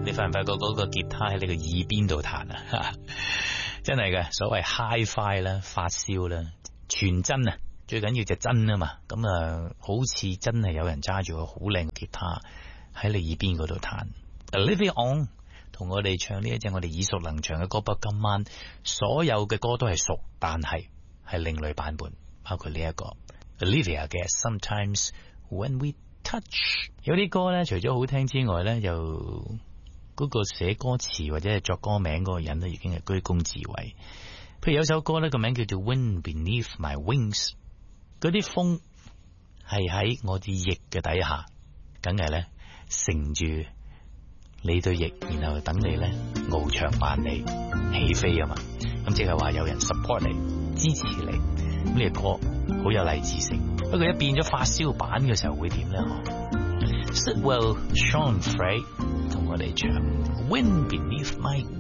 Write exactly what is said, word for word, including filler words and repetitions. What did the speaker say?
你發唔發覺嗰個吉他喺你個耳邊度彈啊？真係嘅，所謂 Hi-Fi 啦，發燒啦，全真啊，最緊要就真啊嘛。咁啊，好似真係有人揸住個好靚嘅吉他喺你耳邊嗰度彈。Olivia On 同我哋唱呢一隻我哋耳熟能詳嘅歌，不過今晚所有嘅歌都係熟，但係係另類版本，包括呢一個 Olivia 嘅 Sometimes When We Touch。 有啲歌呢，除咗好聽之外呢，又嗰個寫歌詞或者係作歌名嗰個人呢，已經係居功自偉。譬如有首歌呢，個名叫做 Wind Beneath My Wings， 嗰啲風係喺我啲翼嘅底下，梗係呢乘住你對翼，然後等你呢翱翔萬里起飛啊嘛。咁即係話有人 support 你，支持你。咁呢個歌好有勵志性。不過一變咗發燒版嘅時候會點呢？ Sitwell Sean Frey 同我哋唱 Wind Beneath My